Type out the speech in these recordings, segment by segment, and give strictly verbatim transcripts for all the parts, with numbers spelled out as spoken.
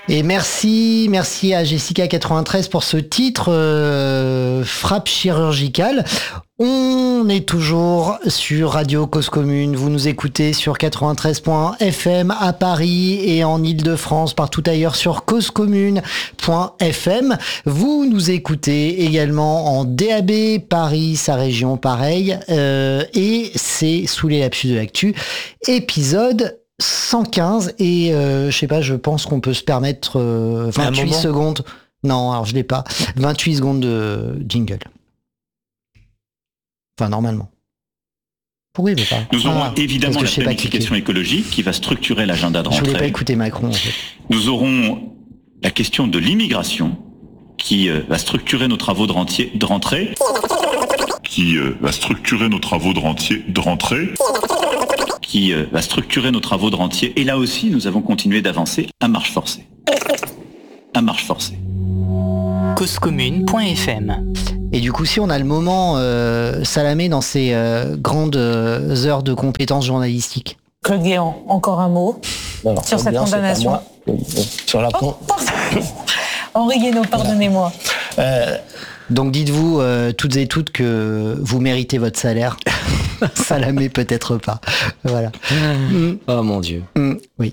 Et merci, merci à Jessica quatre-vingt-treize pour ce titre, euh, frappe chirurgicale. On est toujours sur Radio Cause Commune. Vous nous écoutez sur quatre-vingt-treize point F M à Paris et en Ile-de-France, partout ailleurs sur cause commune point F M. Vous nous écoutez également en D A B, Paris, sa région, pareil. Euh, et c'est Sous les lapsus de l'actu, épisode cent quinze. Et euh, je sais pas, je pense qu'on peut se permettre euh, vingt-huit secondes. Non, alors je l'ai pas. vingt-huit secondes de jingle. Enfin, normalement. Pourquoi il veut pas ? Nous aurons ah, évidemment la planification écologique qui va structurer l'agenda de rentrée. Je voulais pas écouter Macron, en fait. Nous aurons la question de l'immigration qui euh, va structurer nos travaux de, rentier, de rentrée. Qui euh, va structurer nos travaux de, rentier, de rentrée. Qui euh, va structurer nos travaux de rentier. Et là aussi, nous avons continué d'avancer à marche forcée. À marche forcée. cause commune point F M. Et du coup, si on a le moment euh, Salamé dans ses euh, grandes euh, heures de compétences journalistiques. Claude Guéant, encore un mot Alors, sur cette bien, condamnation. Sur la oh, Henri Guénaud, pardonnez-moi. Euh, donc dites-vous euh, toutes et toutes que vous méritez votre salaire. Salamé peut-être pas. Voilà. Mmh. Oh mon Dieu. Mmh, oui.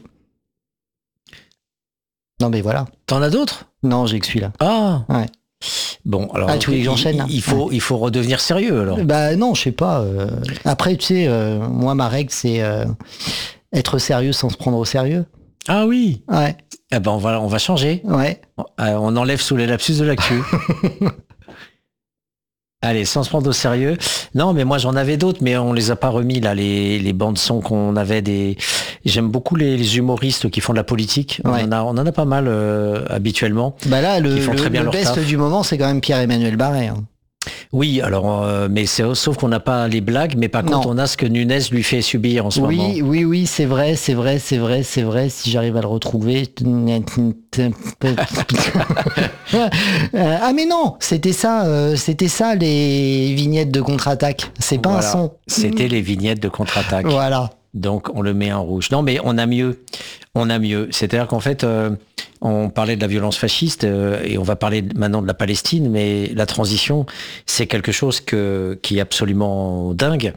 Non mais voilà. T'en as d'autres ? Non, j'ai que celui-là. Ah ouais. Bon, alors ah, tu voulais que j'enchaîne, il, il faut, ouais. il faut redevenir sérieux alors. Bah non, je sais pas. Euh... Après, tu sais, euh, moi ma règle c'est euh, être sérieux sans se prendre au sérieux. Ah oui. Ouais. Eh ben on va, on va changer. Ouais. Euh, on enlève sous les lapsus de l'actu. Allez, sans se prendre au sérieux. Non, mais moi j'en avais d'autres, mais on les a pas remis là, les, les bandes son qu'on avait des. J'aime beaucoup les, les humoristes qui font de la politique. Ouais. On en a, on en a pas mal euh, habituellement. Bah là, le, le, le best taf. Du moment, c'est quand même Pierre-Emmanuel Barré. Hein. Oui, alors, euh, mais c'est sauf qu'on n'a pas les blagues, mais par non. contre, on a ce que Nunez lui fait subir en ce oui, moment. Oui, oui, oui, c'est vrai, c'est vrai, c'est vrai, c'est vrai. Si j'arrive à le retrouver. Ah mais non, c'était ça, euh, c'était ça les vignettes de contre-attaque. C'est pas voilà. un son. C'était les vignettes de contre-attaque. Voilà. Donc on le met en rouge. Non, mais on a mieux. On a mieux. C'est-à-dire qu'en fait, euh, on parlait de la violence fasciste euh, et on va parler maintenant de la Palestine, mais la transition, c'est quelque chose que, qui est absolument dingue.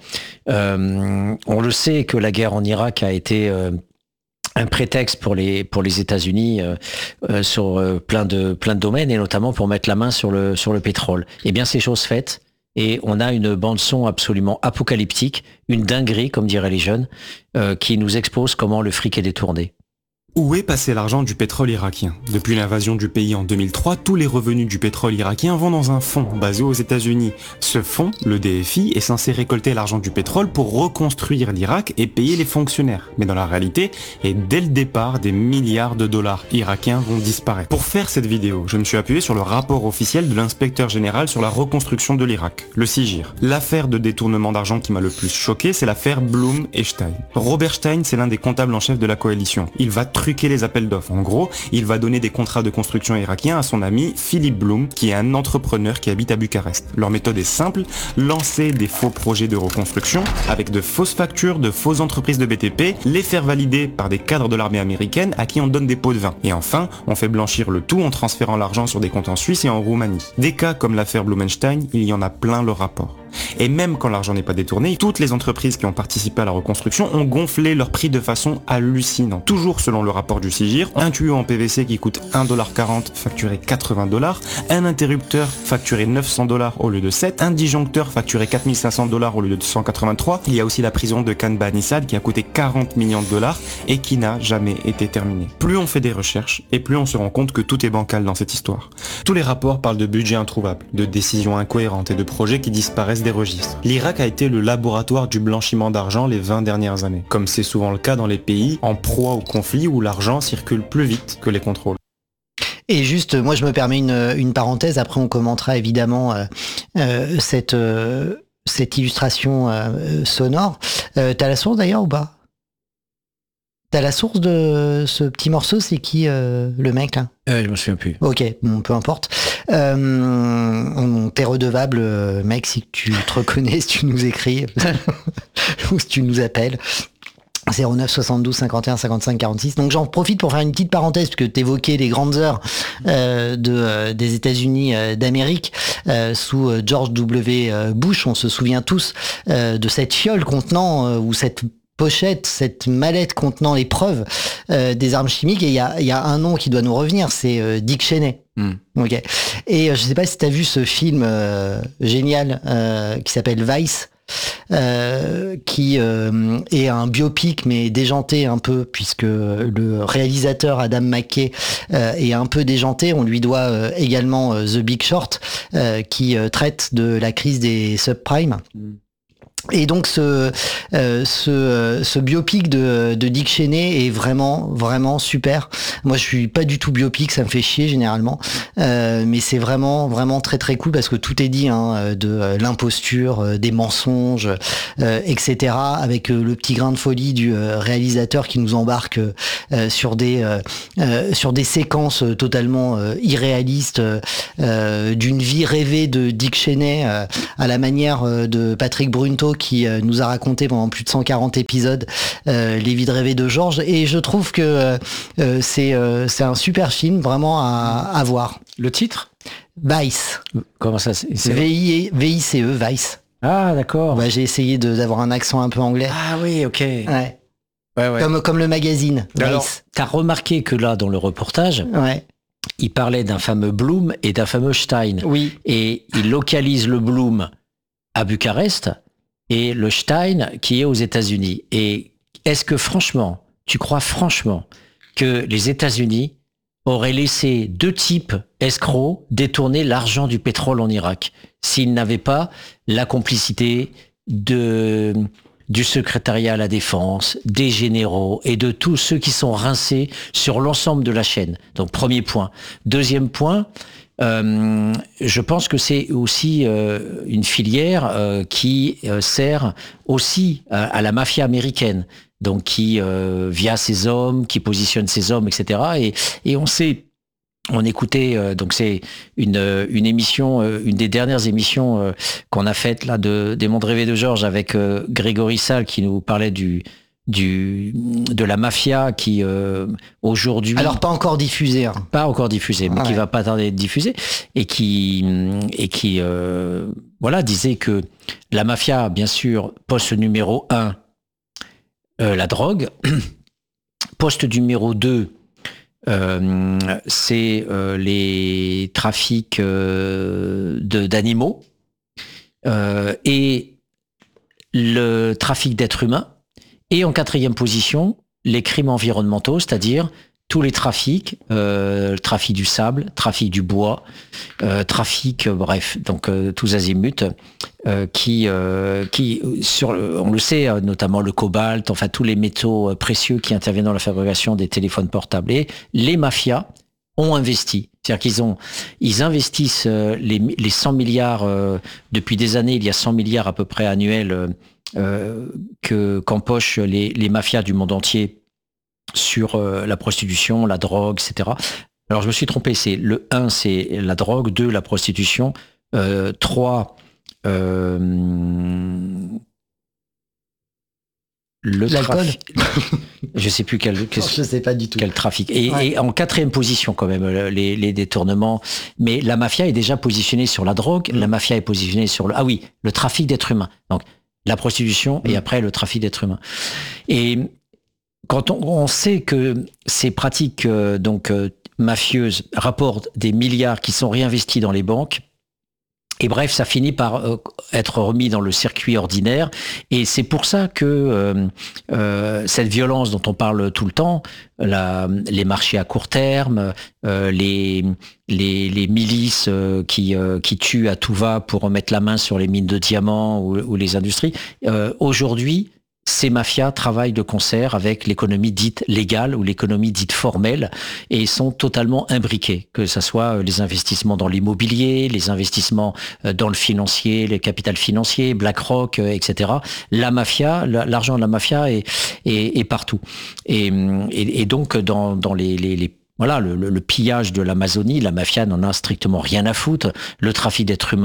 Euh, on le sait que la guerre en Irak a été euh, un prétexte pour les pour les États-Unis euh, euh, sur euh, plein de plein de domaines et notamment pour mettre la main sur le sur le pétrole. Eh bien, c'est chose faite. Et on a une bande-son absolument apocalyptique, une dinguerie, comme diraient les jeunes, euh, qui nous expose comment le fric est détourné. Où est passé l'argent du pétrole irakien ? Depuis l'invasion du pays en deux mille trois, tous les revenus du pétrole irakien vont dans un fonds basé aux États-Unis. Ce fonds, le D F I, est censé récolter l'argent du pétrole pour reconstruire l'Irak et payer les fonctionnaires. Mais dans la réalité, et dès le départ, des milliards de dollars irakiens vont disparaître. Pour faire cette vidéo, je me suis appuyé sur le rapport officiel de l'inspecteur général sur la reconstruction de l'Irak, le SIGIR. L'affaire de détournement d'argent qui m'a le plus choqué, c'est l'affaire Bloom et Stein. Robert Stein, c'est l'un des comptables en chef de la coalition. Il va truquer les appels d'offres. En gros, il va donner des contrats de construction irakiens à son ami Philippe Bloom, qui est un entrepreneur qui habite à Bucarest. Leur méthode est simple, lancer des faux projets de reconstruction avec de fausses factures, de fausses entreprises de B T P, les faire valider par des cadres de l'armée américaine à qui on donne des pots de vin. Et enfin, on fait blanchir le tout en transférant l'argent sur des comptes en Suisse et en Roumanie. Des cas comme l'affaire Blumenstein, il y en a plein le rapport. Et même quand l'argent n'est pas détourné, toutes les entreprises qui ont participé à la reconstruction ont gonflé leur prix de façon hallucinante. Toujours selon le rapport du SIGIR, un tuyau en P V C qui coûte un dollar quarante facturé quatre-vingts dollars, un interrupteur facturé neuf cents dollars au lieu de sept, un disjoncteur facturé quatre mille cinq cents dollars au lieu de cent quatre-vingt-trois. Il y a aussi la prison de Khan Banissad qui a coûté quarante millions de dollars et qui n'a jamais été terminée. Plus on fait des recherches et plus on se rend compte que tout est bancal dans cette histoire. Tous les rapports parlent de budgets introuvables, de décisions incohérentes et de projets qui disparaissent des registres. L'Irak a été le laboratoire du blanchiment d'argent les vingt dernières années, comme c'est souvent le cas dans les pays en proie au conflit où l'argent circule plus vite que les contrôles. Et juste, moi je me permets une, une parenthèse, après on commentera évidemment euh, euh, cette, euh, cette illustration euh, sonore. Euh, t'as la source d'ailleurs ou pas ? T'as la source de ce petit morceau, c'est qui euh, le mec là ? euh, Je me souviens plus. Ok, bon, peu importe. Euh, on, t'es redevable, mec, si tu te reconnais, si tu nous écris ou si tu nous appelles. zéro neuf soixante-douze cinquante et un cinquante-cinq quarante-six. Donc j'en profite pour faire une petite parenthèse parce que tu évoquais les grandes heures euh, de, euh, des États-Unis euh, d'Amérique euh, sous euh, George W. Bush. On se souvient tous euh, de cette fiole contenant euh, ou cette pochette, cette mallette contenant les preuves euh, des armes chimiques. Et il y a, y a un nom qui doit nous revenir, c'est euh, Dick Cheney. Mm. Ok. Et euh, je sais pas si tu as vu ce film euh, génial euh, qui s'appelle Vice. Euh, qui euh, est un biopic mais déjanté un peu puisque le réalisateur Adam McKay euh, est un peu déjanté. On lui doit euh, également euh, The Big Short euh, qui euh, traite de la crise des subprimes. Mm. Et donc ce euh, ce ce biopic de de Dick Cheney est vraiment vraiment super. Moi je suis pas du tout biopic, ça me fait chier généralement, euh, mais c'est vraiment vraiment très très cool parce que tout est dit hein, de euh, l'imposture, euh, des mensonges, euh, et cetera. Avec euh, le petit grain de folie du euh, réalisateur qui nous embarque euh, sur des euh, euh, sur des séquences totalement euh, irréalistes euh, d'une vie rêvée de Dick Cheney euh, à la manière euh, de Patrick Brunto qui euh, nous a raconté pendant plus de cent quarante épisodes euh, les vies de rêver de George, et je trouve que euh, c'est euh, c'est un super film vraiment à, à voir. Le titre ? Vice. Comment ça c'est V I C E, Vice. Ah d'accord. Bah, j'ai essayé de, d'avoir un accent un peu anglais. Ah oui, ok. Ouais. Ouais, ouais. Comme, comme le magazine. Alors, Vice. T'as remarqué que là, dans le reportage, ouais. il parlait d'un fameux Bloom et d'un fameux Stein. Oui. Et il localise le Bloom à Bucarest et le Stein qui est aux États-Unis. Et est-ce que franchement, tu crois franchement que les États-Unis auraient laissé deux types escrocs détourner l'argent du pétrole en Irak s'ils n'avaient pas la complicité de, du secrétariat à la défense, des généraux et de tous ceux qui sont rincés sur l'ensemble de la chaîne? Donc premier point. Deuxième point, Euh, je pense que c'est aussi euh, une filière euh, qui euh, sert aussi à, à la mafia américaine, donc qui euh, via ses hommes, qui positionne ses hommes, et cetera. Et, et on sait, on écoutait, euh, donc c'est une, une émission, euh, une des dernières émissions euh, qu'on a faites là de des Mondes rêvés de Georges avec euh, Grégory Salle qui nous parlait du du de la mafia qui euh, aujourd'hui alors pas encore diffusé hein. pas encore diffusé mais ouais. qui va pas tarder d'être diffusé et qui et qui euh, voilà disait que la mafia bien sûr poste numéro un euh, la drogue, poste numéro deux euh, c'est euh, les trafics euh, de d'animaux euh, et le trafic d'êtres humains. Et en quatrième position, les crimes environnementaux, c'est-à-dire tous les trafics, euh, le trafic du sable, trafic du bois, euh, trafic, euh, bref, donc euh, tous azimuts, euh, qui, euh, qui sur, le, on le sait, euh, notamment le cobalt, enfin tous les métaux euh, précieux qui interviennent dans la fabrication des téléphones portables. Et les mafias ont investi. C'est-à-dire qu'ils ont, ils investissent euh, les, les cent milliards, euh, depuis des années, il y a cent milliards à peu près annuels, euh, Euh, que qu'empochent les, les mafias du monde entier sur euh, la prostitution, la drogue, et cetera. Alors je me suis trompé, c'est le un, c'est la drogue, deux, la prostitution, euh, trois, euh, le trafic. Je sais plus quel, quel, non, je sais pas du tout quel trafic. Et, ouais. et en quatrième position quand même les, les détournements. Mais la mafia est déjà positionnée sur la drogue. Mmh. La mafia est positionnée sur le ah oui le trafic d'êtres humains. Donc la prostitution et après le trafic d'êtres humains. Et quand on, on sait que ces pratiques euh, donc euh, mafieuses rapportent des milliards qui sont réinvestis dans les banques, et bref, ça finit par euh, être remis dans le circuit ordinaire. Et c'est pour ça que euh, euh, cette violence dont on parle tout le temps, la, les marchés à court terme, euh, les, les, les milices euh, qui, euh, qui tuent à tout va pour remettre la main sur les mines de diamants ou, ou les industries, euh, aujourd'hui, ces mafias travaillent de concert avec l'économie dite légale ou l'économie dite formelle et sont totalement imbriqués, que ce soit les investissements dans l'immobilier, les investissements dans le financier, les capitals financiers, BlackRock, et cetera. La mafia, l'argent de la mafia est, est, est partout. Et, et, et donc, dans, dans les, les, les Voilà, le, le, le pillage de l'Amazonie, la mafia n'en a strictement rien à foutre. Le trafic d'êtres humains,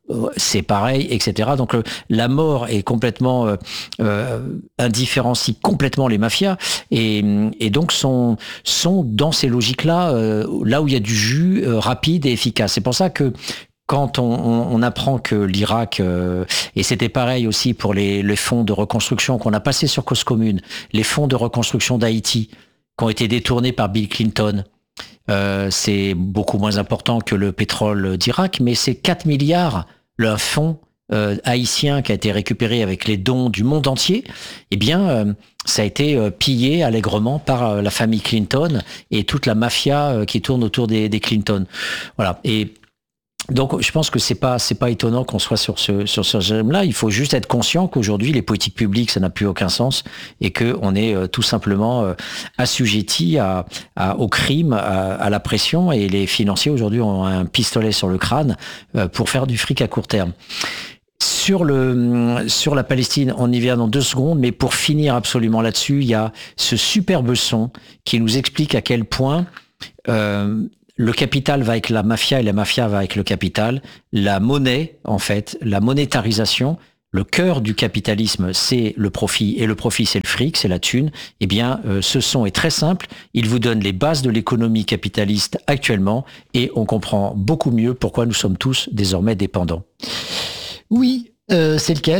c'est pareil, et cetera. Donc le, la mort est complètement euh, euh, indifférencie complètement les mafias et, et donc sont sont dans ces logiques-là, euh, là où il y a du jus euh, rapide et efficace. C'est pour ça que quand on, on, on apprend que l'Irak, euh, et c'était pareil aussi pour les, les fonds de reconstruction qu'on a passés sur Cause Commune, les fonds de reconstruction d'Haïti qui ont été détournés par Bill Clinton, euh, c'est beaucoup moins important que le pétrole d'Irak, mais c'est quatre milliards, le fonds euh, haïtien qui a été récupéré avec les dons du monde entier, eh bien, euh, ça a été euh, pillé allègrement par euh, la famille Clinton et toute la mafia euh, qui tourne autour des, des Clinton. Voilà. Et donc, je pense que c'est pas c'est pas étonnant qu'on soit sur ce sur ce régime-là. Il faut juste être conscient qu'aujourd'hui, les politiques publiques, ça n'a plus aucun sens et que on est euh, tout simplement euh, assujetti à, à au crime, à, à la pression, et les financiers aujourd'hui ont un pistolet sur le crâne euh, pour faire du fric à court terme. Sur le sur la Palestine, on y vient dans deux secondes, mais pour finir absolument là-dessus, il y a ce superbe son qui nous explique à quel point euh, le capital va avec la mafia et la mafia va avec le capital. La monnaie, en fait, la monétarisation, le cœur du capitalisme, c'est le profit, et le profit, c'est le fric, c'est la thune. Eh bien, euh, ce son est très simple. Il vous donne les bases de l'économie capitaliste actuellement, et on comprend beaucoup mieux pourquoi nous sommes tous désormais dépendants. Oui, euh, c'est lequel ?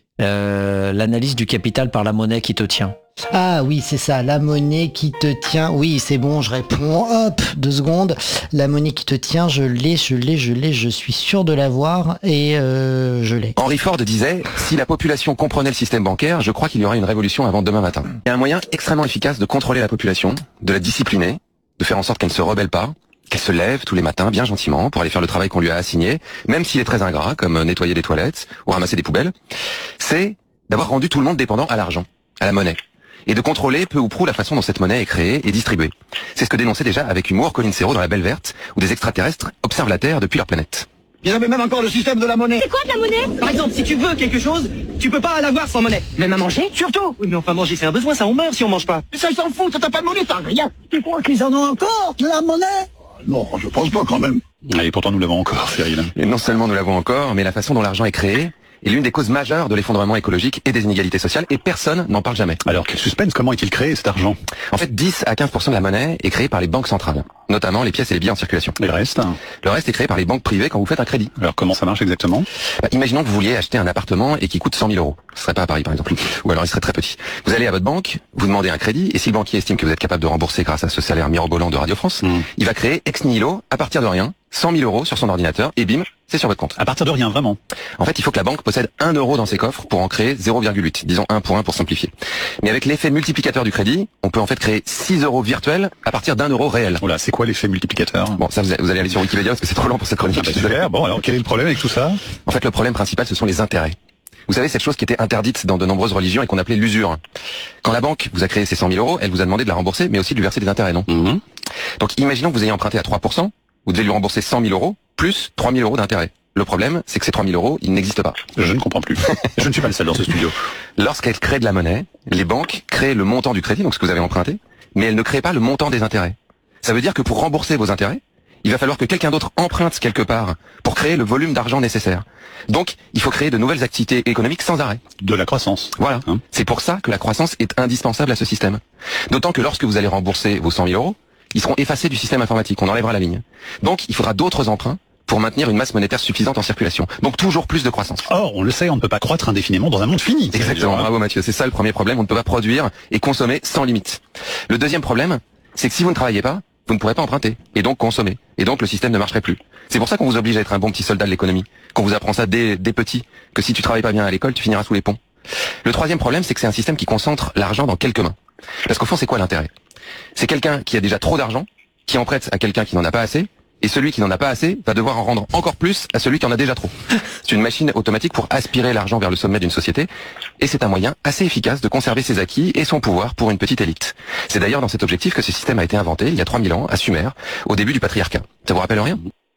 euh, L'analyse du capital par la monnaie qui te tient. Ah oui, c'est ça, la monnaie qui te tient. Oui, c'est bon, je réponds. Hop, deux secondes. La monnaie qui te tient, je l'ai, je l'ai, je l'ai, je suis sûr de l'avoir et euh, je l'ai. Henry Ford disait, si la population comprenait le système bancaire, je crois qu'il y aurait une révolution avant demain matin. Il y a un moyen extrêmement efficace de contrôler la population, de la discipliner, de faire en sorte qu'elle ne se rebelle pas, qu'elle se lève tous les matins bien gentiment pour aller faire le travail qu'on lui a assigné, même s'il est très ingrat, comme nettoyer des toilettes ou ramasser des poubelles. C'est d'avoir rendu tout le monde dépendant à l'argent, à la monnaie, et de contrôler peu ou prou la façon dont cette monnaie est créée et distribuée. C'est ce que dénonçait déjà avec humour Colin Serrault dans La Belle Verte, où des extraterrestres observent la Terre depuis leur planète. Il y avait même encore le système de la monnaie. C'est quoi de la monnaie? Par exemple, si tu veux quelque chose, tu peux pas l'avoir sans monnaie. Même à manger? Surtout. Oui, mais enfin, manger c'est un besoin, ça on meurt si on mange pas. Mais ça ils s'en foutent, t'as pas de monnaie, t'as rien. Tu crois qu'ils en ont encore, de la monnaie? Non, je pense pas quand même. Et pourtant nous l'avons encore, Cyril. Et non seulement nous l'avons encore, mais la façon dont l'argent est créé est l'une des causes majeures de l'effondrement écologique et des inégalités sociales, et personne n'en parle jamais. Alors, quel suspense, comment est-il créé cet argent? En fait, dix à quinze pour cent de la monnaie est créée par les banques centrales, notamment les pièces et les billets en circulation. Et le reste? Le reste est créé par les banques privées quand vous faites un crédit. Alors comment ça marche exactement? Bah, imaginons que vous vouliez acheter un appartement et qui coûte cent mille euros. Ce serait pas à Paris par exemple, ou alors il serait très petit. Vous allez à votre banque, vous demandez un crédit, et si le banquier estime que vous êtes capable de rembourser grâce à ce salaire mirobolant de Radio France, mmh. il va créer ex nihilo, à partir de rien, cent mille euros sur son ordinateur, et bim, c'est sur votre compte. À partir de rien, vraiment? En fait, il faut que la banque possède un euro dans ses coffres pour en créer zéro virgule huit, disons un pour un pour simplifier. Mais avec l'effet multiplicateur du crédit, on peut en fait créer six euros virtuels à partir d'un euro réel. Voilà, c'est quoi l'effet multiplicateur? Bon, ça vous allez aller sur Wikipédia parce que c'est trop long pour cette chronique. Ah bah super, bon alors quel est le problème avec tout ça? En fait, le problème principal, ce sont les intérêts. Vous savez, cette chose qui était interdite dans de nombreuses religions et qu'on appelait l'usure. Quand la banque vous a créé ces cent mille euros, elle vous a demandé de la rembourser, mais aussi de lui verser des intérêts, non? mmh. Donc imaginons que vous ayez emprunté à trois pour cent, vous devez lui rembourser cent mille euros, plus trois mille euros d'intérêts. Le problème, c'est que ces trois mille euros, ils n'existent pas. Je ne comprends plus. Je ne suis pas le seul dans ce studio. Lorsqu'elles créent de la monnaie, les banques créent le montant du crédit, donc ce que vous avez emprunté, mais elles ne créent pas le montant des intérêts. Ça veut dire que pour rembourser vos intérêts, il va falloir que quelqu'un d'autre emprunte quelque part pour créer le volume d'argent nécessaire. Donc, il faut créer de nouvelles activités économiques sans arrêt. De la croissance. Voilà. Hein? C'est pour ça que la croissance est indispensable à ce système. D'autant que lorsque vous allez rembourser vos cent mille euros, ils seront effacés du système informatique. On enlèvera la ligne. Donc, il faudra d'autres emprunts pour maintenir une masse monétaire suffisante en circulation. Donc, toujours plus de croissance. Or, on le sait, on ne peut pas croître indéfiniment dans un monde fini. Exactement. Bravo Mathieu. C'est ça le premier problème. On ne peut pas produire et consommer sans limite. Le deuxième problème, c'est que si vous ne travaillez pas, vous ne pourrez pas emprunter, et donc consommer. Et donc le système ne marcherait plus. C'est pour ça qu'on vous oblige à être un bon petit soldat de l'économie, qu'on vous apprend ça dès, dès petit, que si tu travailles pas bien à l'école, tu finiras sous les ponts. Le troisième problème, c'est que c'est un système qui concentre l'argent dans quelques mains. Parce qu'au fond, c'est quoi l'intérêt? C'est quelqu'un qui a déjà trop d'argent, qui en prête à quelqu'un qui n'en a pas assez, et celui qui n'en a pas assez va devoir en rendre encore plus à celui qui en a déjà trop. C'est une machine automatique pour aspirer l'argent vers le sommet d'une société, et c'est un moyen assez efficace de conserver ses acquis et son pouvoir pour une petite élite. C'est d'ailleurs dans cet objectif que ce système a été inventé il y a trois mille ans à Sumer, au début du patriarcat. Ça vous rappelle rien?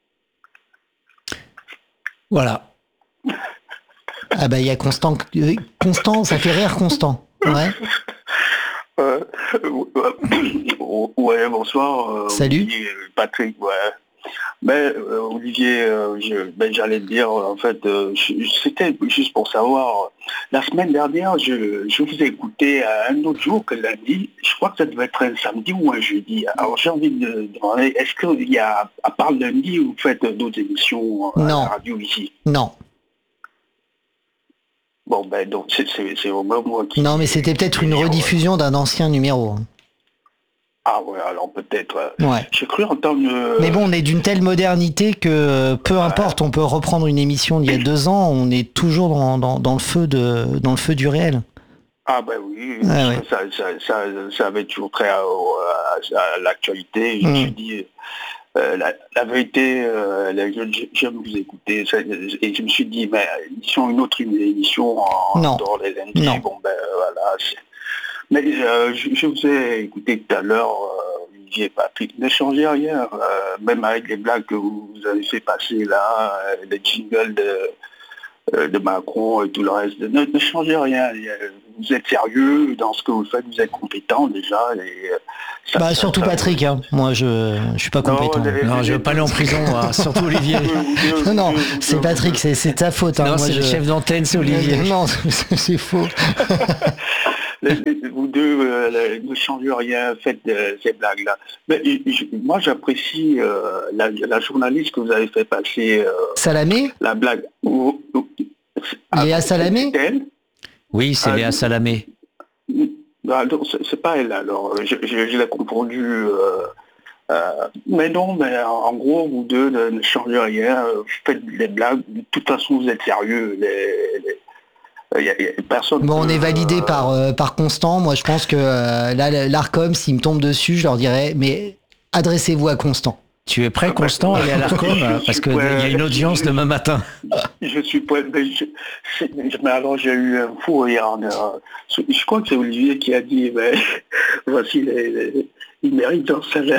Voilà. Ah bah il y a Constant, Constant, ça fait rire Constant. Ouais. Euh, euh, ouais, bonsoir. Euh, Salut. oui, Patrick, ouais. Ben, euh, Olivier, euh, je, ben, j'allais te dire, en fait, euh, je- c'était juste pour savoir, la semaine dernière, je, je vous ai écouté à un autre jour que lundi, je crois que ça devait être un samedi ou un jeudi. Alors j'ai envie de demander, est-ce qu'il y a, à part lundi, vous faites d'autres émissions à Non. la radio ici? Non. Bon, ben, donc c'est, c'est, c'est vraiment moi qui... Non, mais c'était peut-être une rediffusion d'un ancien numéro. Ah ouais, alors peut-être. Ouais. Ouais. J'ai cru entendre... euh, Mais bon, on est d'une telle modernité que euh, peu importe, on peut reprendre une émission d'il y a deux ans, on est toujours dans, dans, dans le feu de, dans le feu du réel. Ah ben oui, Ah ouais. ça, ça, ça, ça avait toujours trait à, à- à l'actualité. Je me Mm. suis dit, euh, la, la vérité, euh, la- je- j'aime vous écouter. Ça- et je me suis dit, mais ils ont une autre émission en Non. dehors des lundis. Non. Bon ben voilà. c'est- Mais euh, je, je vous ai écouté tout à l'heure, euh, Olivier et Patrick, ne changez rien, euh, même avec les blagues que vous avez fait passer là, euh, les jingles de, euh, de Macron et tout le reste, ne, ne changez rien. Euh, Vous êtes sérieux dans ce que vous faites, vous êtes compétent déjà. Et, euh, ça- Bah ça- surtout ça- Patrick, hein. Moi je, je suis pas Non, compétent. les- Non, je veux pas aller en prison, moi, surtout Olivier. Non, non, c'est Patrick, c'est, c'est ta faute. Hein. Non, Moi, c'est le je- chef d'antenne, c'est Olivier. Non, c'est, c'est faux. Les- les- Vous deux, euh, ne changez rien, faites euh, ces blagues-là. Mais je- moi, j'apprécie euh, la, la journaliste que vous avez fait passer euh, Salamé la blague. Ou- ou- Léa Ah, Salamé c'est elle. Oui, c'est Ah, Léa Salamé. Ah, non, c'est c'est pas elle alors, je, je- je l'ai confondu. euh, euh, mais non, mais en, en gros, vous deux ne, ne changez rien, euh, faites des blagues, de toute façon vous êtes sérieux. Les, les- y a- y a personne Bon, on peut, est validé euh, par, euh, par Constant. Moi, je pense que euh, là, l'Arcom, s'il me tombe dessus, je leur dirais, mais adressez-vous à Constant. Tu es prêt, Constant, à aller à l'Arcom? Parce qu'il y a une audience demain matin. Je suis pas... Mais, je- c'est- mais alors j'ai eu un fou rire. hein, euh, Je, je crois que c'est Olivier qui a dit, mais voici les... les- il mérite leur salaire.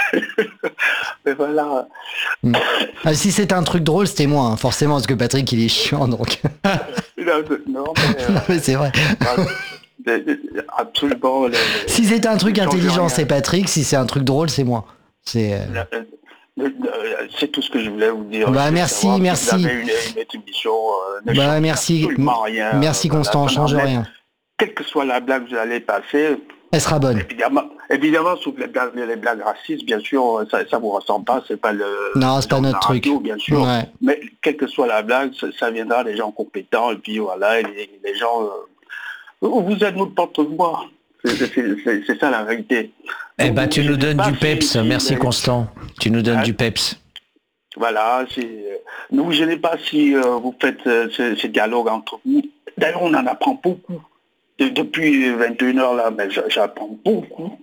Mais voilà. Mm. Ah, si c'était un truc drôle, c'était moi, hein, forcément, parce que Patrick, il est chiant, donc. Non, non, mais, euh, Non, mais c'est vrai. euh, absolument. les- Si c'était un truc les gens de intelligent, rien. c'est Patrick. Si c'est un truc drôle, c'est moi. C'est. euh, Euh, euh, euh, C'est tout ce que je voulais vous dire. Bah, Je voulais merci, savoir si merci. vous avez une, une émission, euh, ne Bah, changez merci. absolument rien. Merci, Voilà, Constant. ça Change n'enlève- rien. Quelle que soit la blague que vous allez passer, Elle sera bonne. évidemment, évidemment sauf les blagues, les blagues racistes, bien sûr, ça ne vous ressemble pas, c'est pas le. Non, c'est pas genre de notre la radio, truc. bien sûr. Ouais. Mais quelle que soit la blague, ça, ça viendra des gens compétents, et puis voilà, et les, les gens. euh, vous êtes notre porte-voix. C'est c'est- c'est- c'est ça la réalité. Eh Donc, ben, tu je nous sais donnes pas du si- peps. si- Merci, mais- Constant. Tu nous donnes Hein? du peps. Voilà, c'est. euh, Ne vous gênez pas si euh, vous faites euh, ce, ce dialogue entre vous. D'ailleurs, on en apprend beaucoup. De- depuis vingt et une heures là, mais j'a- j'apprends beaucoup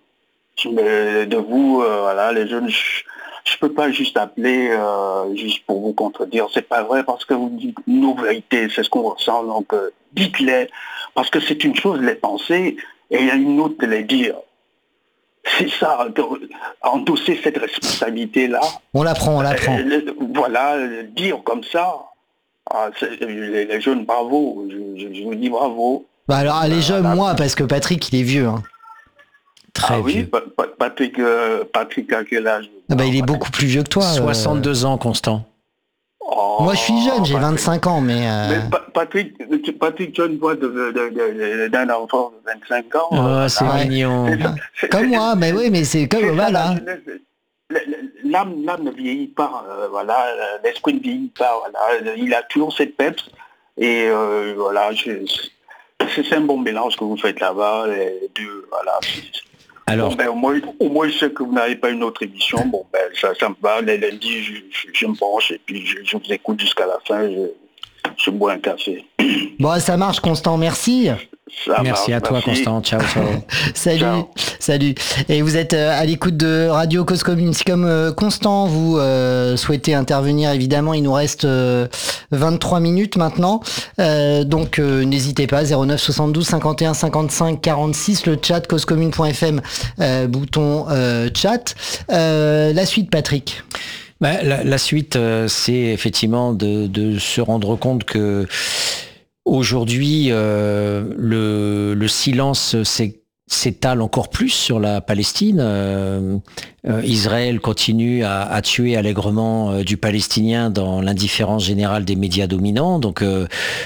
de, de vous, euh, voilà, les jeunes. Je ne peux pas juste appeler euh, juste pour vous contredire. C'est pas vrai parce que vous dites nos vérités, c'est ce qu'on ressent. Donc euh, dites-les parce que c'est une chose de les penser et il y a une autre de les dire. C'est ça, de- endosser cette responsabilité-là. On l'apprend, on l'apprend. Euh, le- voilà, le dire comme ça, ah, c'est- les, les jeunes, bravo, je, je- je vous dis bravo. Bah alors, les jeunes, Voilà. moi, parce que Patrick, il est vieux. Hein. Très ah oui, vieux. Pa- Pa- Patrick, euh, Patrick à quel âge? Ah bah, il est beaucoup plus vieux que toi. euh. soixante-deux ans, Constant. Oh, Moi, je suis jeune, j'ai Patrick. vingt-cinq ans, mais. euh, Mais Pa- Patrick, tu- Patrick, tu as une voix de- de- de- de- d'un enfant de vingt-cinq ans. Oh, c'est ouais. mignon. C'est ça, c'est- Comme moi, mais oui, mais c'est c'est comme. ça, Voilà. la jeunesse. Le- le- L'âme, l'âme ne vieillit pas, euh, voilà, l'esprit ne vieillit pas, voilà, il a toujours cette peps, et euh, voilà, je- c'est c'est un bon mélange que vous faites là-bas, les deux, voilà. Alors, Bon, ben, au, moins, au moins, je sais que vous n'avez pas une autre émission, bon, ben, ça, ça me va, les lundis, je, je, je me branche, et puis je, je vous écoute jusqu'à la fin, je, je bois un café. Bon, ça marche, Constant, merci. Ça merci marche, à toi, merci. Constant. Ciao, ciao. Salut, Ciao. salut. Et vous êtes euh, à l'écoute de Radio Cause Commune. Si comme euh, Constant, vous euh, souhaitez intervenir, évidemment, il nous reste euh, vingt-trois minutes maintenant. Euh, donc euh, n'hésitez pas, zéro neuf soixante-douze cinquante et un cinquante-cinq quarante-six, le chat causecommune point f m, euh, bouton euh, chat. Euh, la suite, Patrick. Bah, la, la suite, euh, c'est effectivement de, de se rendre compte que aujourd'hui, euh, le, le silence s'est- s'étale encore plus sur la Palestine. Euh, euh, Israël continue à, à tuer allègrement euh, du Palestinien dans l'indifférence générale des médias dominants. Donc euh,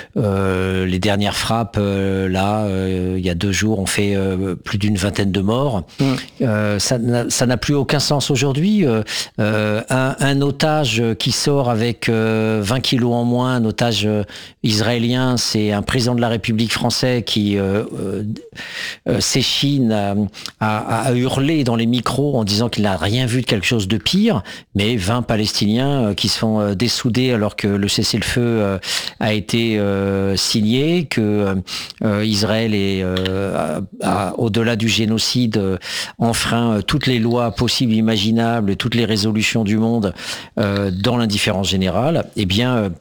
euh, les dernières frappes, euh, là, euh, il y a deux jours, ont fait euh, plus d'une vingtaine de morts. Mmh. Euh, ça, n'a, ça n'a plus aucun sens aujourd'hui. Euh, euh, un, un otage qui sort avec euh, vingt kilos en moins, un otage euh, israélien, c'est un président de la République français qui euh, euh, euh, s'échine à, à, à hurler dans les micros en disant qu'il n'a rien vu de quelque chose de pire, mais vingt Palestiniens euh, qui se font euh, dessoudés alors que le cessez-le-feu euh, a été euh, signé, que euh, Israël est euh, à, à, au-delà du génocide euh, enfreint euh, toutes les lois possibles, imaginables, toutes les résolutions du monde euh, dans l'indifférence générale. Eh bien euh,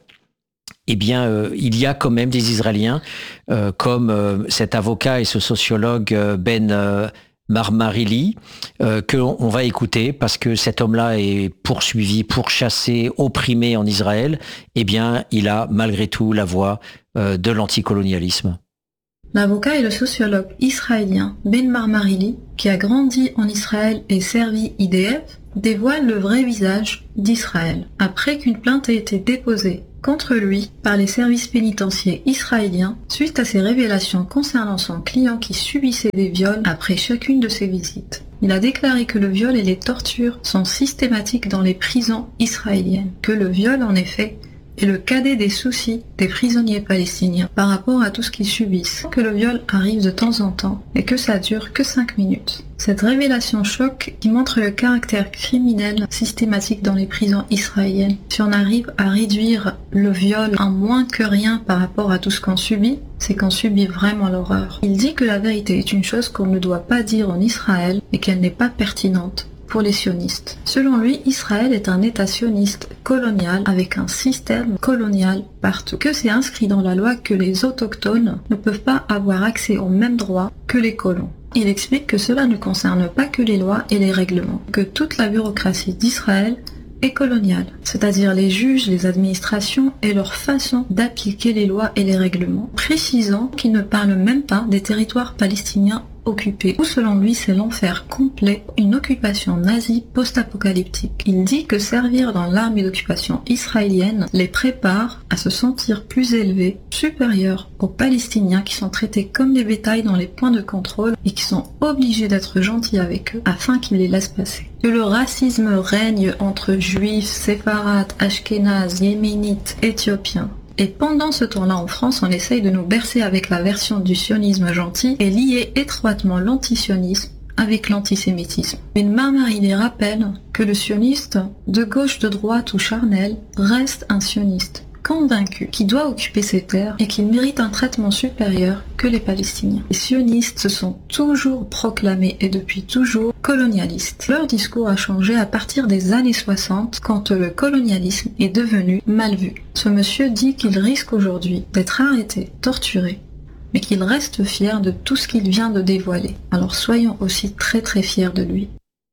eh bien, euh, il y a quand même des Israéliens, euh, comme euh, cet avocat et ce sociologue euh, Ben euh, Marmarili, euh, qu'on on va écouter parce que cet homme-là est poursuivi, pourchassé, opprimé en Israël. Eh bien, il a malgré tout la voix euh, de l'anticolonialisme. L'avocat et le sociologue israélien Ben Marmarili, qui a grandi en Israël et servi I D F, dévoile le vrai visage d'Israël après qu'une plainte ait été déposée contre lui par les services pénitentiaires israéliens suite à ses révélations concernant son client qui subissait des viols après chacune de ses visites. Il a déclaré que le viol et les tortures sont systématiques dans les prisons israéliennes, que le viol en effet est le cadet des soucis des prisonniers palestiniens par rapport à tout ce qu'ils subissent, que le viol arrive de temps en temps et que ça dure que cinq minutes. Cette révélation choc qui montre le caractère criminel systématique dans les prisons israéliennes. Si on arrive à réduire le viol en moins que rien par rapport à tout ce qu'on subit, c'est qu'on subit vraiment l'horreur. Il dit que la vérité est une chose qu'on ne doit pas dire en Israël et qu'elle n'est pas pertinente pour les sionistes. Selon lui, Israël est un État sioniste colonial avec un système colonial partout. Que c'est inscrit dans la loi que les autochtones ne peuvent pas avoir accès aux mêmes droits que les colons. Il explique que cela ne concerne pas que les lois et les règlements, que toute la bureaucratie d'Israël est coloniale, c'est-à-dire les juges, les administrations et leur façon d'appliquer les lois et les règlements, précisant qu'il ne parle même pas des territoires palestiniens occupés, où selon lui c'est l'enfer complet, une occupation nazie post-apocalyptique. Il dit que servir dans l'armée d'occupation israélienne les prépare à se sentir plus élevés, supérieurs aux Palestiniens qui sont traités comme des bétails dans les points de contrôle et qui sont obligés d'être gentils avec eux afin qu'ils les laissent passer. Que le racisme règne entre juifs, séfarades, ashkénazes, yéménites, éthiopiens. Et pendant ce temps-là en France, on essaye de nous bercer avec la version du sionisme gentil et lier étroitement l'antisionisme avec l'antisémitisme. Ben Marmarili rappelle que le sioniste, de gauche, de droite ou charnel, reste un sioniste, convaincu qu'il doit occuper ses terres et qu'il mérite un traitement supérieur que les Palestiniens. Les sionistes se sont toujours proclamés et depuis toujours colonialistes. Leur discours a changé à partir des années soixante quand le colonialisme est devenu mal vu. Ce monsieur dit qu'il risque aujourd'hui d'être arrêté, torturé, mais qu'il reste fier de tout ce qu'il vient de dévoiler. Alors soyons aussi très très fiers de lui.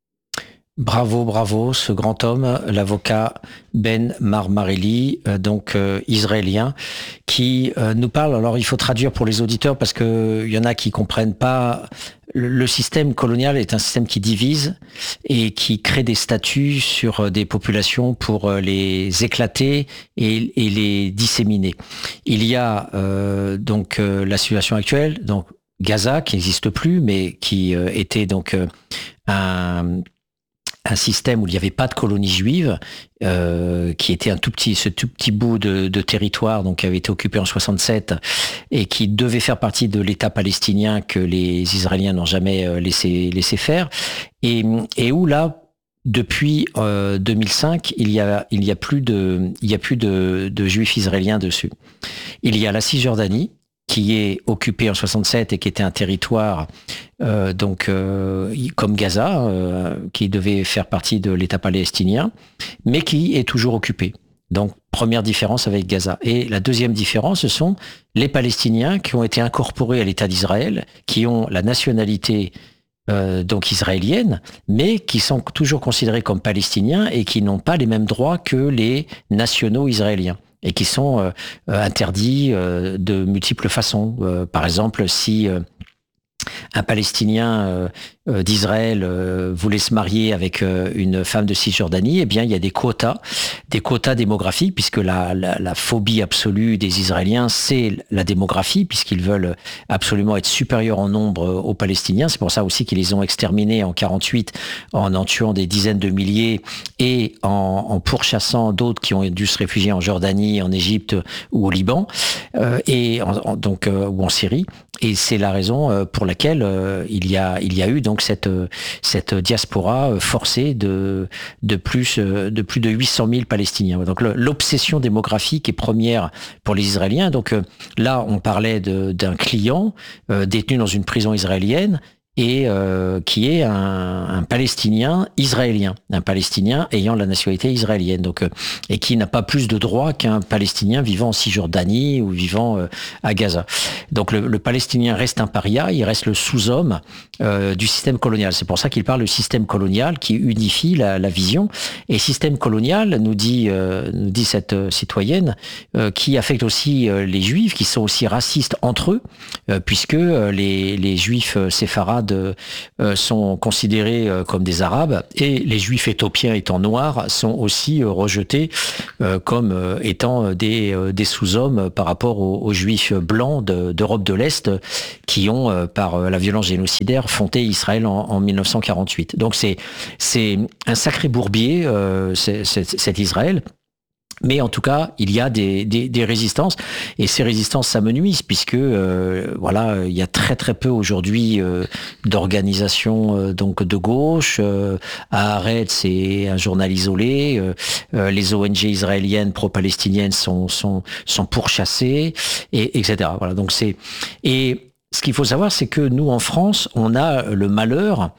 Bravo, bravo, ce grand homme, l'avocat Ben Marmarili, euh, donc euh, israélien, qui euh, nous parle. Alors il faut traduire pour les auditeurs parce que il y en a qui comprennent pas. Le, le système colonial est un système qui divise et qui crée des statuts sur des populations pour les éclater et, et les disséminer. Il y a euh, donc euh, la situation actuelle, donc Gaza qui n'existe plus, mais qui euh, était donc euh, un un système où il n'y avait pas de colonie juive, euh, qui était un tout petit, ce tout petit bout de, de territoire, donc qui avait été occupé en soixante-sept et qui devait faire partie de l'État palestinien que les Israéliens n'ont jamais laissé laissé faire, et, et où là, depuis euh, deux mille cinq, il y a il y a plus de il y a plus de, de juifs israéliens dessus. Il y a la Cisjordanie qui est occupé en soixante-sept et qui était un territoire euh, donc euh, comme Gaza, euh, qui devait faire partie de l'État palestinien, mais qui est toujours occupé. Donc première différence avec Gaza. Et la deuxième différence, ce sont les Palestiniens qui ont été incorporés à l'État d'Israël, qui ont la nationalité euh, donc israélienne, mais qui sont toujours considérés comme palestiniens et qui n'ont pas les mêmes droits que les nationaux israéliens, et qui sont euh, interdits euh, de multiples façons. Euh, par exemple, si euh, un Palestinien euh, euh, d'Israël euh, voulait se marier avec euh, une femme de Cisjordanie, eh bien il y a des quotas, des quotas démographiques, puisque la, la, la phobie absolue des Israéliens, c'est la démographie, puisqu'ils veulent absolument être supérieurs en nombre aux Palestiniens. C'est pour ça aussi qu'ils les ont exterminés en quarante-huit en en tuant des dizaines de milliers et en, en pourchassant d'autres qui ont dû se réfugier en Jordanie, en Égypte ou au Liban, euh, et en, en, donc euh, ou en Syrie. Et c'est la raison euh, pour laquelle euh, il y a il y a eu donc cette euh, cette diaspora euh, forcée de de plus euh, de plus de huit cent mille Palestiniens. Donc le, l'obsession démographique est première pour les Israéliens. Donc euh, là, on parlait de, d'un client euh, détenu dans une prison israélienne, et euh, qui est un, un Palestinien israélien, un Palestinien ayant la nationalité israélienne, donc euh, et qui n'a pas plus de droits qu'un Palestinien vivant en Cisjordanie ou vivant euh, à Gaza. Donc le, le Palestinien reste un paria, il reste le sous-homme euh, du système colonial. C'est pour ça qu'il parle du système colonial qui unifie la, la vision. Et système colonial, nous dit euh, nous dit cette euh, citoyenne, euh, qui affecte aussi euh, les Juifs, qui sont aussi racistes entre eux, euh, puisque euh, les, les Juifs euh, séfarades Euh, sont considérés euh, comme des Arabes, et les Juifs éthiopiens étant noirs sont aussi euh, rejetés euh, comme euh, étant des, euh, des sous-hommes par rapport aux, aux Juifs blancs de, d'Europe de l'Est qui ont, euh, par euh, la violence génocidaire, fondé Israël en, en mille neuf cent quarante-huit. Donc c'est, c'est un sacré bourbier, euh, c'est, c'est, cet Israël. Mais en tout cas, il y a des, des, des résistances, et ces résistances s'amenuisent, puisque euh, voilà, il y a très très peu aujourd'hui euh, d'organisations euh, donc de gauche. Euh, Haaretz, c'est un journal isolé. Euh, euh, les O N G israéliennes pro-palestiniennes sont sont sont pourchassées, et etc. Voilà. Donc c'est et ce qu'il faut savoir, c'est que nous en France, on a le malheur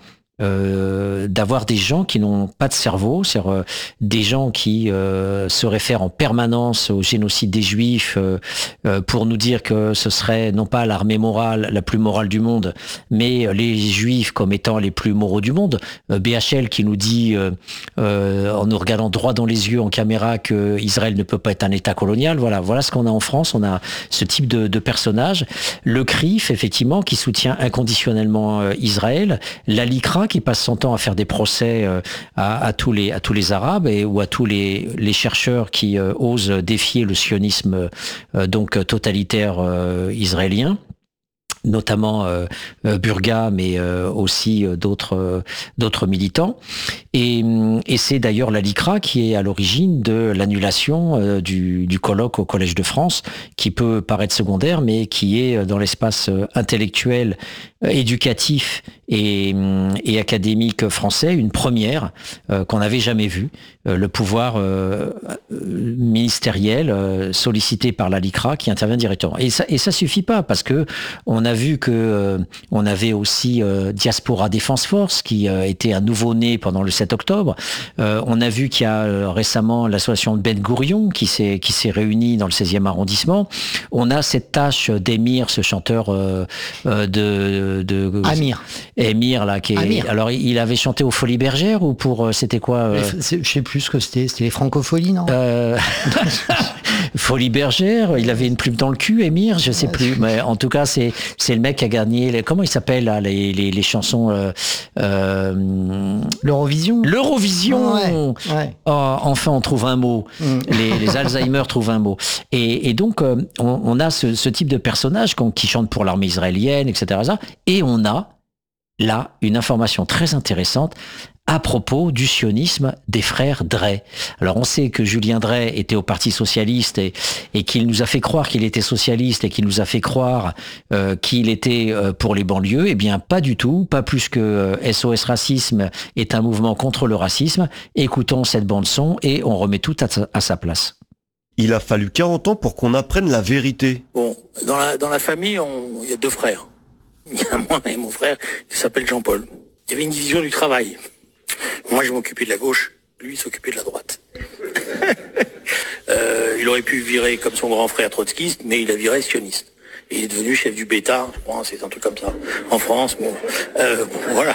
Euh, d'avoir des gens qui n'ont pas de cerveau, c'est-à-dire euh, des gens qui euh, se réfèrent en permanence au génocide des Juifs euh, euh, pour nous dire que ce serait non pas l'armée morale la plus morale du monde, mais les Juifs comme étant les plus moraux du monde. Euh, B H L qui nous dit, euh, euh, en nous regardant droit dans les yeux en caméra, que Israël ne peut pas être un État colonial. Voilà, voilà ce qu'on a en France. On a ce type de, de personnage. Le C R I F, effectivement, qui soutient inconditionnellement euh, Israël. La LICRA, qui passe son temps à faire des procès euh, à, à tous les à tous les Arabes, et ou à tous les les chercheurs qui euh, osent défier le sionisme euh, donc totalitaire euh, israélien, notamment euh, euh, Burga, mais euh, aussi euh, d'autres euh, d'autres militants. Et, et c'est d'ailleurs la LICRA qui est à l'origine de l'annulation euh, du, du colloque au Collège de France, qui peut paraître secondaire, mais qui est dans l'espace euh, intellectuel, euh, éducatif et, et académique français une première euh, qu'on n'avait jamais vue. Euh, le pouvoir euh, ministériel euh, sollicité par la LICRA qui intervient directement. Et ça, et ça suffit pas, parce que on a vu que euh, on avait aussi euh, Diaspora Defense Force qui euh, était un nouveau-né pendant le sept octobre. Euh, on a vu qu'il y a euh, récemment l'association de Ben Gourion qui s'est qui s'est réunie dans le seizième arrondissement. On a cette tâche d'Émir, ce chanteur euh, euh, de, de Amir. Émir là qui est, Amir. alors il avait chanté aux Folies Bergères ou pour euh, c'était quoi euh... Je sais plus ce que c'était. C'était les Francopholies, non euh... Folies Bergères. Il avait une plume dans le cul, Émir, je sais plus. Mais en tout cas, c'est c'est le mec qui a gagné. Les, comment il s'appelle là, les, les les chansons euh, euh... L'Eurovision. L'Eurovision. Ouais, ouais. Oh, enfin, on trouve un mot. Mm. Les, les Alzheimer trouvent un mot. Et, et donc, euh, on, on a ce, ce type de personnage qui chante pour l'armée israélienne, et cetera. Et on a là une information très intéressante à propos du sionisme des frères Drey. Alors on sait que Julien Drey était au Parti socialiste et, et qu'il nous a fait croire qu'il était socialiste et qu'il nous a fait croire euh, qu'il était euh, pour les banlieues. Eh bien pas du tout, pas plus que euh, S O S Racisme est un mouvement contre le racisme. Écoutons cette bande son et on remet tout à, à sa place. Il a fallu quarante ans pour qu'on apprenne la vérité. Bon, dans la, dans la famille, on, il y a deux frères. Il y a moi et mon frère qui s'appelle Jean-Paul. Il y avait une division du travail. Moi, je m'occupais de la gauche, lui, il s'occupait de la droite. euh, il aurait pu virer comme son grand frère trotskiste, mais il a viré sioniste. Et il est devenu chef du Bêta, je crois, c'est un truc comme ça. En France, bon, euh, bon voilà.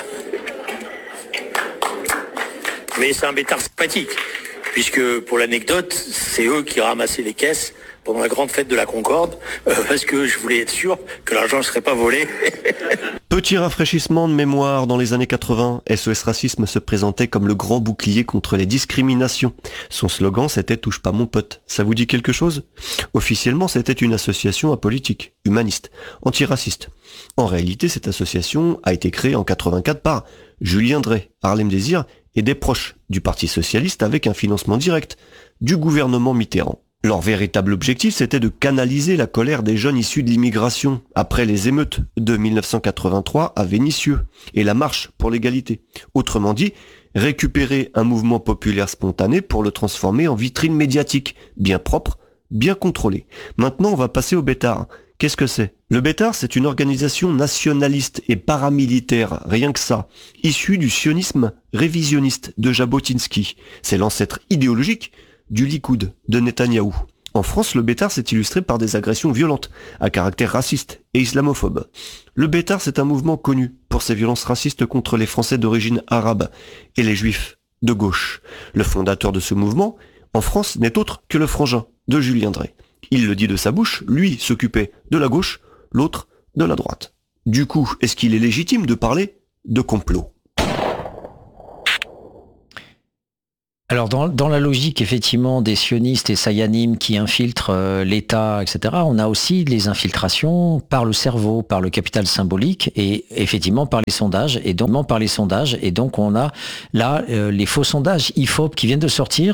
Mais c'est un bêtard sympathique, puisque, pour l'anecdote, c'est eux qui ramassaient les caisses pendant la grande fête de la Concorde, euh, parce que je voulais être sûr que l'argent ne serait pas volé. Petit rafraîchissement de mémoire, dans les années quatre-vingts, S O S Racisme se présentait comme le grand bouclier contre les discriminations. Son slogan, c'était « Touche pas mon pote ». Ça vous dit quelque chose ? Officiellement, c'était une association apolitique, humaniste, antiraciste. En réalité, cette association a été créée en quatre-vingt-quatre par Julien Dray, Harlem Désir et des proches du Parti Socialiste avec un financement direct du gouvernement Mitterrand. Leur véritable objectif, c'était de canaliser la colère des jeunes issus de l'immigration après les émeutes de mille neuf cent quatre-vingt-trois à Vénissieux et la marche pour l'égalité. Autrement dit, récupérer un mouvement populaire spontané pour le transformer en vitrine médiatique, bien propre, bien contrôlée. Maintenant, on va passer au Bétard. Qu'est-ce que c'est ? Le Bétard, c'est une organisation nationaliste et paramilitaire, rien que ça, issue du sionisme révisionniste de Jabotinsky. C'est l'ancêtre idéologique du Likoud de Netanyahou. En France, le Bétard s'est illustré par des agressions violentes, à caractère raciste et islamophobe. Le Bétard, c'est un mouvement connu pour ses violences racistes contre les Français d'origine arabe et les Juifs de gauche. Le fondateur de ce mouvement, en France, n'est autre que le frangin de Julien Dray. Il le dit de sa bouche, lui s'occupait de la gauche, l'autre de la droite. Du coup, est-ce qu'il est légitime de parler de complot ? Alors dans, dans la logique effectivement des sionistes et sayanim qui infiltrent euh, l'État, et cetera, on a aussi les infiltrations par le cerveau, par le capital symbolique et effectivement par les sondages et donc par les sondages et donc on a là euh, les faux sondages I F O P qui viennent de sortir